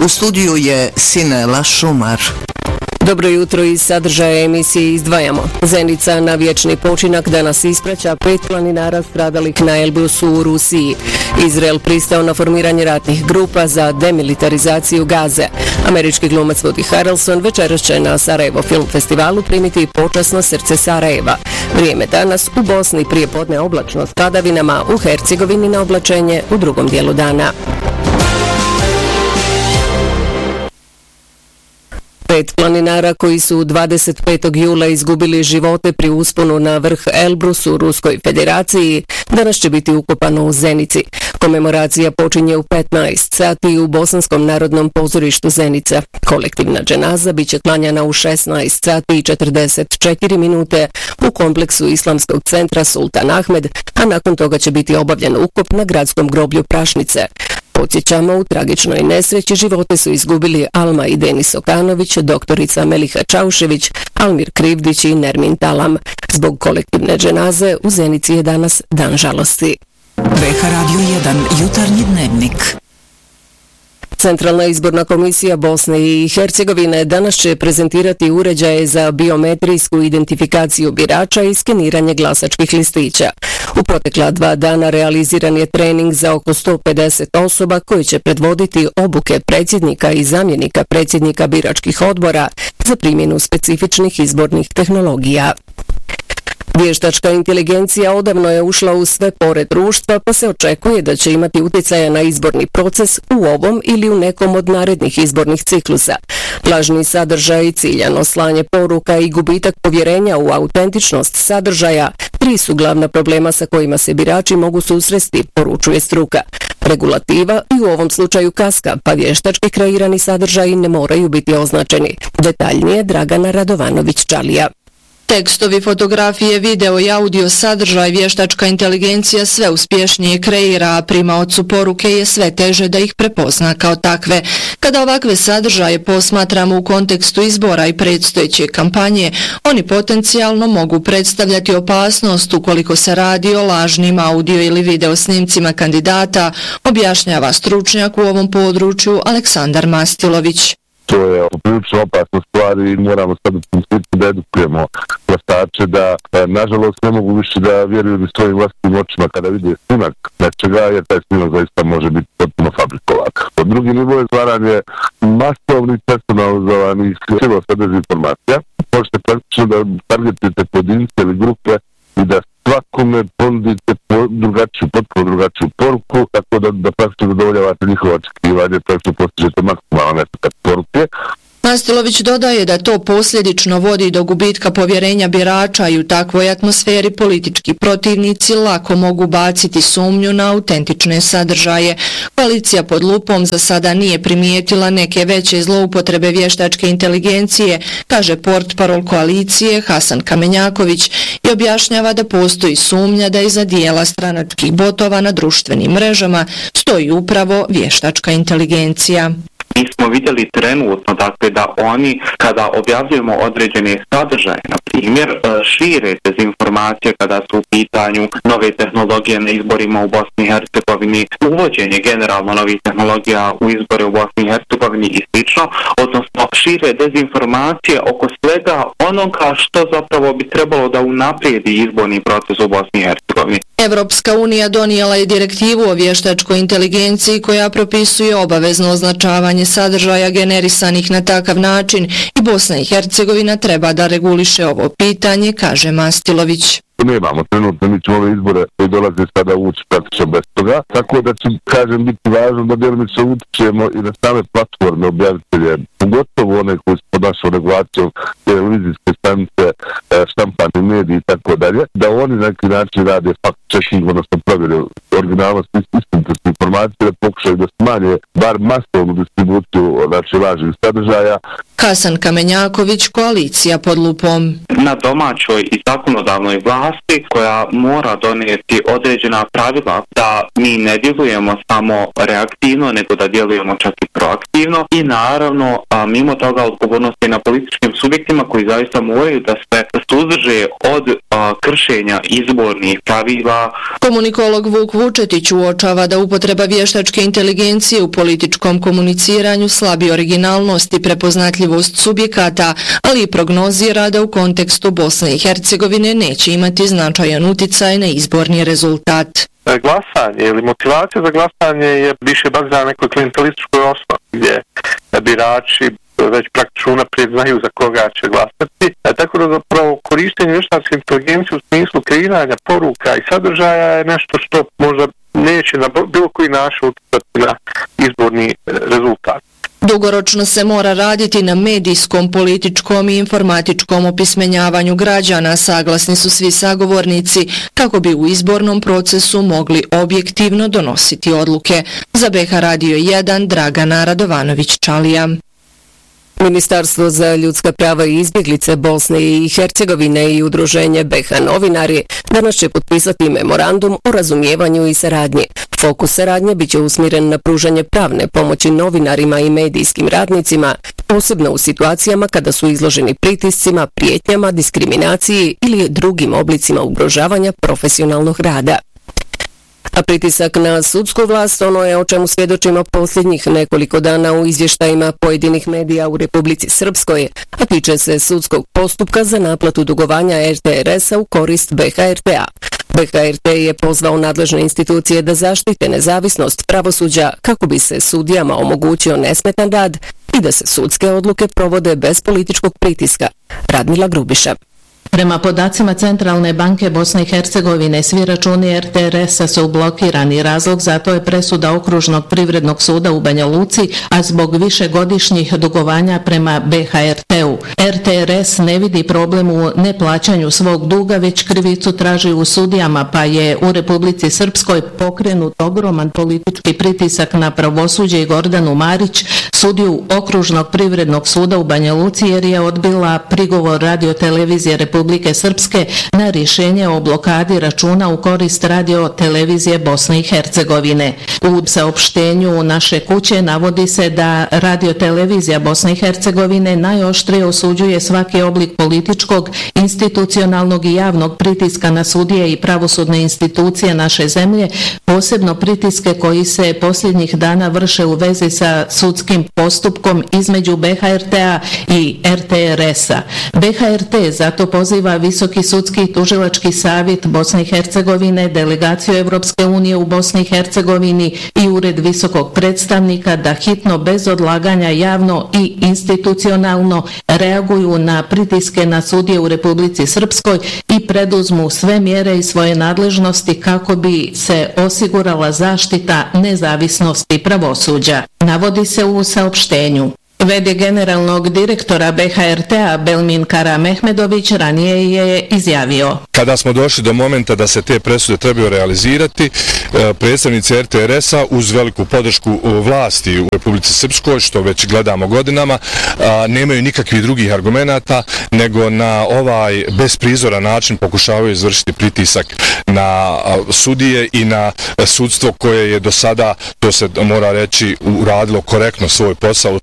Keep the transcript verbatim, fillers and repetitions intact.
U studiju je Sinela Šumar. Dobro jutro, iz sadržaja emisije izdvajamo. Zenica na vječni počinak danas ispraća pet planinara stradalih na Elbrusu u Rusiji. Izrael pristao na formiranje ratnih grupa za demilitarizaciju Gaze. Američki glumac Woody Harrelson večeras će na Sarajevo Film Festivalu primiti počasno srce Sarajeva. Vrijeme danas u Bosni prije podne oblačno s padavinama, u Hercegovini na oblačenje u drugom dijelu dana. Pet planinara koji su dvadeset petog jula izgubili živote pri usponu na vrh Elbrus u Ruskoj federaciji danas će biti ukopano u Zenici. Komemoracija počinje u petnaest sati u Bosanskom narodnom pozorištu Zenica. Kolektivna dženaza biće klanjana u šesnaest sati i četrdeset četiri minute u kompleksu Islamskog centra Sultan Ahmed, a nakon toga će biti obavljen ukop na gradskom groblju Prašnice. Podsjećamo, u tragičnoj nesreći živote su izgubili Alma i Denis Okanović, doktorica Meliha Čaušević, Almir Krivdić i Nermin Talam. Zbog kolektivne dženaze u Zenici je danas dan žalosti. B H Radio jedan, jutarnji dnevnik. Centralna izborna komisija Bosne i Hercegovine danas će prezentirati uređaje za biometrijsku identifikaciju birača i skeniranje glasačkih listića. U protekla dva dana realiziran je trening za oko sto pedeset osoba koji će predvoditi obuke predsjednika i zamjenika predsjednika biračkih odbora za primjenu specifičnih izbornih tehnologija. Vještačka inteligencija odavno je ušla u sve pore društva, pa se očekuje da će imati utjecaja na izborni proces u ovom ili u nekom od narednih izbornih ciklusa. Lažni sadržaj, ciljano slanje poruka i gubitak povjerenja u autentičnost sadržaja tri su glavna problema sa kojima se birači mogu susresti, poručuje struka. Regulativa i u ovom slučaju kaska, pa vještački kreirani sadržaji ne moraju biti označeni. Detaljnije Dragana Radovanović-Čalija. Tekstovi, fotografije, video i audio sadržaj vještačka inteligencija sve uspješnije kreira, a primaocu poruke je sve teže da ih prepozna kao takve. Kada ovakve sadržaje posmatramo u kontekstu izbora i predstojeće kampanje, oni potencijalno mogu predstavljati opasnost ukoliko se radi o lažnim audio ili video snimcima kandidata, objašnjava stručnjak u ovom području Aleksandar Mastilović. To je prilično opasna stvar i moramo sad u principu da edukujemo glasače da, nažalost, ne mogu više da vjeruju ni svojim vlastnim očima kada vide snimak nečega, jer taj snimak zaista može biti potpuno fabrikovan. Od drugi nivo je stvaranje masovnih personalizovanih silosa dezinformacija. Možete praktično da targetujete pojedince ili grupe i da svakome ponudite po drugačiju, potpuno drugačiju poruku, tako da, da praktično zadovoljavate njihova očekivanja, praktično postižete maksimalan efekt poruke. Mastilović dodaje da to posljedično vodi do gubitka povjerenja birača i u takvoj atmosferi politički protivnici lako mogu baciti sumnju na autentične sadržaje. Koalicija pod lupom za sada nije primijetila neke veće zloupotrebe vještačke inteligencije, kaže portparol koalicije Hasan Kamenjaković i objašnjava da postoji sumnja da iza dijela stranačkih botova na društvenim mrežama stoji upravo vještačka inteligencija. Mi smo vidjeli trenutno dakle, da oni kada objavljujemo određene sadržaje, na primjer, šire dezinformacije kada su u pitanju nove tehnologije na izborima u Bosni i Hercegovini, uvođenje generalno novih tehnologija u izbore u Bosni i Hercegovini i slično, odnosno šire dezinformacije oko svega onoga što zapravo bi trebalo da unaprijedi izborni proces u Bosni i Hercegovini. Evropska unija donijela je direktivu o vještačkoj inteligenciji koja propisuje obavezno označavanje sadržaja generisanih na takav način i Bosna i Hercegovina treba da reguliše ovo pitanje, kaže Mastilović. Nemamo trenutno, mi ćemo ove izbore koji dolaze sada ući praktično bez toga, tako da će, kažem, biti važno da djelomično utičemo i na same platforme objavitelje, pogotovo one koji su pod našom regulacijom, televizijske stanice, štampani mediji i tako dalje, da oni na neki način rade fact checking, odnosno provjeru originalnost i istinitost informacije, da pokušaju da smanje bar masovnu distribuciju znači lažnih sadržaja. Hasan Kamenjaković, koalicija pod lupom. Na domaćoj i zakonodavnoj vlasti vlasti koja mora donijeti određena pravila da mi ne djelujemo samo reaktivno, nego da djelujemo čak i proaktivno i naravno a, mimo toga odgovornosti na političkim subjektima koji zaista moraju da se suzdrže od a, kršenja izbornih pravila. Komunikolog Vuk Vučetić uočava da upotreba vještačke inteligencije u političkom komuniciranju slabi originalnost i prepoznatljivost subjekata, ali i prognozira da u kontekstu Bosne i Hercegovine neće imati značajan uticaj na izborni rezultat. Glasanje ili motivacija za glasanje je više bazirana na nekoj klijentelističkoj osnovi gdje birači već praktično unaprijed znaju za koga će glasati. E, tako da zapravo korištenje vještačke inteligencije u smislu kreiranja poruka i sadržaja je nešto što možda neće na bilo koji način utjecati na izborni rezultat. Dugoročno se mora raditi na medijskom, političkom i informatičkom opismenjavanju građana, saglasni su svi sagovornici, kako bi u izbornom procesu mogli objektivno donositi odluke. Za B H Radio jedan, Dragana Radovanović-Čalija. Ministarstvo za ljudska prava i izbjeglice Bosne i Hercegovine i udruženje B H Novinari danas će potpisati memorandum o razumijevanju i saradnji. Fokus saradnje biće usmjeren na pružanje pravne pomoći novinarima i medijskim radnicima, posebno u situacijama kada su izloženi pritiscima, prijetnjama, diskriminaciji ili drugim oblicima ugrožavanja profesionalnog rada. A pritisak na sudsku vlast ono je o čemu svjedočimo posljednjih nekoliko dana u izvještajima pojedinih medija u Republici Srpskoj, a tiče se sudskog postupka za naplatu dugovanja R T R S-a u korist B H R T-a. B H R T je pozvao nadležne institucije da zaštite nezavisnost pravosuđa kako bi se sudijama omogućio nesmetan rad i da se sudske odluke provode bez političkog pritiska. Radmila Grubiša. Prema podacima Centralne banke Bosne i Hercegovine, svi računi R T R S-a su blokirani. Razlog za to je presuda Okružnog privrednog suda u Banja Luci, a zbog višegodišnjih dugovanja prema B H R T-u. R T R S ne vidi problem u neplaćanju svog duga, već krivicu traži u sudijama, pa je u Republici Srpskoj pokrenut ogroman politički pritisak na pravosuđe i Gordanu Marić, sudiju Okružnog privrednog suda u Banja Luci, jer je odbila prigovor radiotelevizije Republike Republike Srpske na rješenje o blokadi računa u korist radiotelevizije Bosne i Hercegovine. U saopštenju naše kuće navodi se da radiotelevizija Bosne i Hercegovine najoštrije osuđuje svaki oblik političkog, institucionalnog i javnog pritiska na sudije i pravosudne institucije naše zemlje, posebno pritiske koji se posljednjih dana vrše u vezi sa sudskim postupkom između B H R T-a i R T R S-a. B H R T zato poziva Visoki sudski i tužilački savjet Bosne i Hercegovine, delegaciju Evropske unije u Bosni i Hercegovini i Ured visokog predstavnika da hitno bez odlaganja javno i institucionalno reaguju na pritiske na sudije u Republici Srpskoj i preduzmu sve mjere i svoje nadležnosti kako bi se osigurala zaštita nezavisnosti pravosuđa. Navodi se u saopštenju. V D generalnog direktora B H R T-a Belmin Karamehmedović ranije je izjavio: Kada smo došli do momenta da se te presude trebaju realizirati, predstavnici R T R S-a uz veliku podršku vlasti u Republici Srpskoj, što već gledamo godinama, nemaju nikakvih drugih argumenata nego na ovaj besprizoran način pokušavaju izvršiti pritisak na sudije i na sudstvo koje je do sada, to se mora reći, uradilo korektno svoj posao.